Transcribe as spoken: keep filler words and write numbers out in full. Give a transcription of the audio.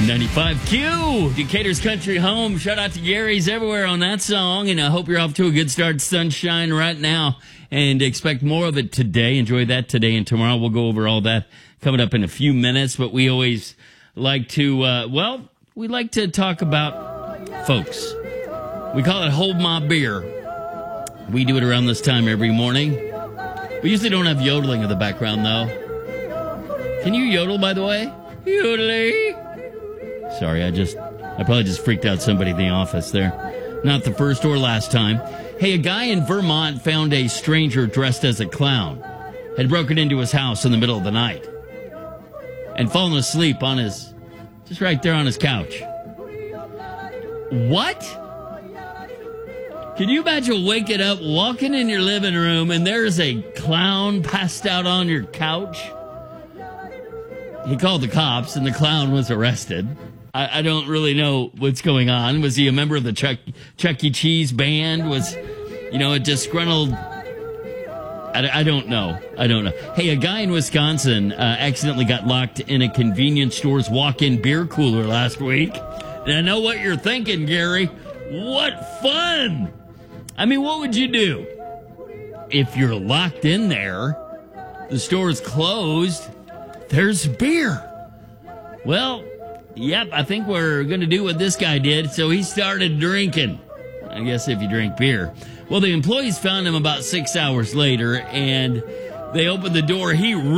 ninety-five Q, Decatur's Country Home. Shout out to Gary's everywhere on that song, and I hope you're off to a good start. Sunshine right now, and expect more of it today. Enjoy that today and tomorrow. We'll go over all that coming up in a few minutes, but we always like to, uh, well, we like to talk about folks. We call it Hold My Beer. We do it around this time every morning. We usually don't have yodeling in the background, though. Can you yodel, by the way? Yodeling. Sorry, I just, I probably just freaked out somebody in the office there. Not the first or last time. Hey, a guy in Vermont found a stranger dressed as a clown. Had broken into his house in the middle of the night. And fallen asleep on his, just right there on his couch. What? Can you imagine waking up, walking in your living room, and there's a clown passed out on your couch? He called the cops, and the clown was arrested. I, I don't really know what's going on. Was he a member of the Chuck, Chuck E. Cheese band? Was, you know, a disgruntled... I, I don't know. I don't know. Hey, a guy in Wisconsin uh, accidentally got locked in a convenience store's walk-in beer cooler last week. And I know what you're thinking, Gary. What fun! I mean, what would you do? If you're locked in there, the store's closed, there's beer. Well, yep, I think we're going to do what this guy did. So he started drinking. I guess if you drink beer. Well, the employees found him about six hours later, and they opened the door. He